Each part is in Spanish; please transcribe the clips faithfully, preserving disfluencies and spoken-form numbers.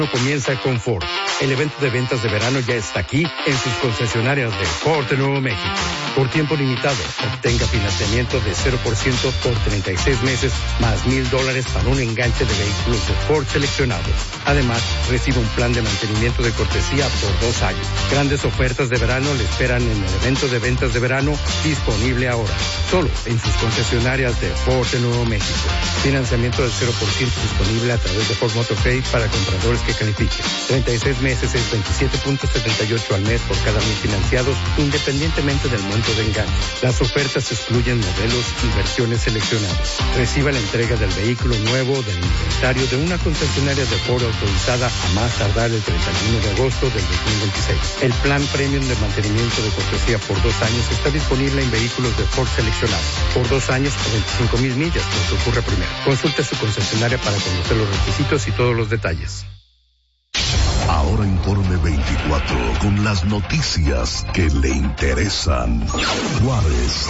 Comienza con Ford. El evento de ventas de verano ya está aquí en sus concesionarias de Ford de Nuevo México. Por tiempo limitado, obtenga financiamiento de cero por ciento por treinta y seis meses más mil dólares para un enganche de vehículos de Ford seleccionados. Además, recibe un plan de mantenimiento de cortesía por dos años. Grandes ofertas de verano le esperan en el evento de ventas de verano disponible ahora. Solo en sus concesionarias de Ford de Nuevo México. Financiamiento del cero por ciento disponible a través de Ford Motor Pay para compradores que califiquen. treinta y seis meses es veintisiete punto setenta y ocho al mes por cada mil financiados, independientemente del monto de enganche. Las ofertas excluyen modelos y versiones seleccionadas. Reciba la entrega del vehículo nuevo del inventario de una concesionaria de Ford autorizada a más tardar el treinta y uno de agosto del dos mil veintiséis. El plan premium de mantenimiento de cortesía por dos años está disponible en vehículos de Ford seleccionados. Por dos años o veinticinco mil millas, lo que ocurre primero. Consulte su concesionaria para conocer los requisitos y todos los detalles. Ahora Informe veinticuatro, con las noticias que le interesan. Juárez.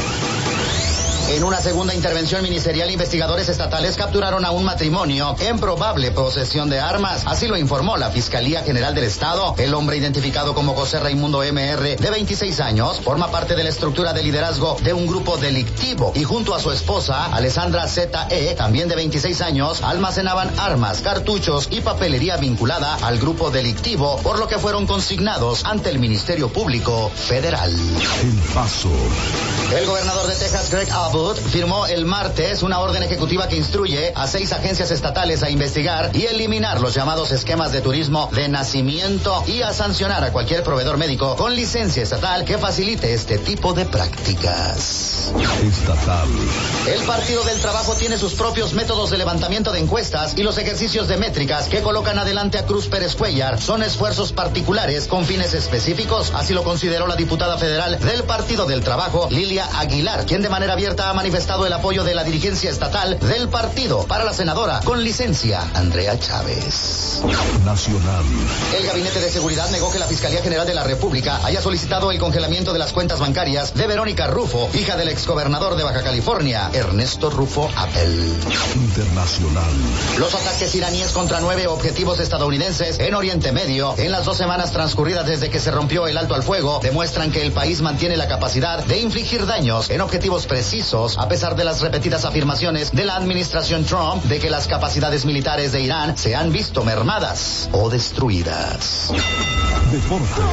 En una segunda intervención ministerial, investigadores estatales capturaron a un matrimonio en probable posesión de armas. Así lo informó la Fiscalía General del Estado. El hombre, identificado como José Raimundo M R, de veintiséis años, forma parte de la estructura de liderazgo de un grupo delictivo y junto a su esposa, Alessandra Z E, también de veintiséis años, almacenaban armas, cartuchos y papelería vinculada al grupo delictivo, por lo que fueron consignados ante el Ministerio Público Federal. El Paso. El gobernador de Texas, Greg Abbott, firmó el martes una orden ejecutiva que instruye a seis agencias estatales a investigar y eliminar los llamados esquemas de turismo de nacimiento y a sancionar a cualquier proveedor médico con licencia estatal que facilite este tipo de prácticas. Estatal. El Partido del Trabajo tiene sus propios métodos de levantamiento de encuestas y los ejercicios de métricas que colocan adelante a Cruz Pérez Cuellar son esfuerzos particulares con fines específicos, así lo consideró la diputada federal del Partido del Trabajo, Lilia Aguilar, quien de manera abierta ha manifestado el apoyo de la dirigencia estatal del partido para la senadora con licencia, Andrea Chávez. Nacional. El Gabinete de Seguridad negó que la Fiscalía General de la República haya solicitado el congelamiento de las cuentas bancarias de Verónica Rufo, hija del exgobernador de Baja California, Ernesto Rufo Appel. Internacional. Los ataques iraníes contra nueve objetivos estadounidenses en Oriente Medio en las dos semanas transcurridas desde que se rompió el alto al fuego demuestran que el país mantiene la capacidad de infligir daños en objetivos precisos, a pesar de las repetidas afirmaciones de la administración Trump de que las capacidades militares de Irán se han visto mermadas o destruidas. Deportes.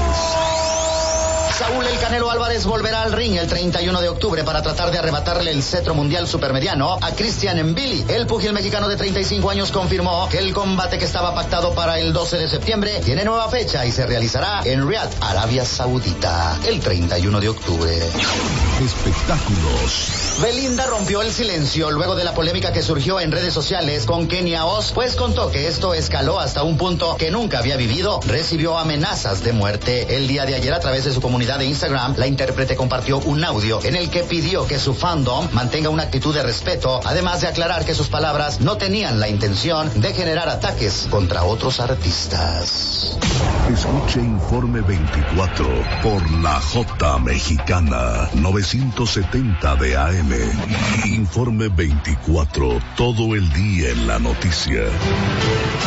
Saúl El Canelo Álvarez volverá al ring el treinta y uno de octubre para tratar de arrebatarle el cetro mundial supermediano a Christian Mbili. El púgil mexicano de treinta y cinco años confirmó que el combate que estaba pactado para el doce de septiembre tiene nueva fecha y se realizará en Riad, Arabia Saudita, el treinta y uno de octubre. Espectáculos. Belinda rompió el silencio luego de la polémica que surgió en redes sociales con Kenia Oz, pues contó que esto escaló hasta un punto que nunca había vivido. Recibió amenazas de muerte. El día de ayer, a través de su comunidad de Instagram, la intérprete compartió un audio en el que pidió que su fandom mantenga una actitud de respeto, además de aclarar que sus palabras no tenían la intención de generar ataques contra otros artistas. Escuche Informe veinticuatro por la J Mexicana novecientos setenta de A M. Informe veinticuatro, todo el día en la noticia.